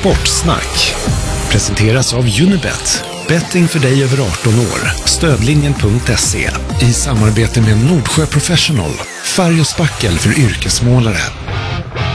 Sportsnack presenteras av Unibet. Betting för dig över 18 år. Stödlinjen.se i samarbete med Nordsjö Professional. Färg och spackel för yrkesmålare.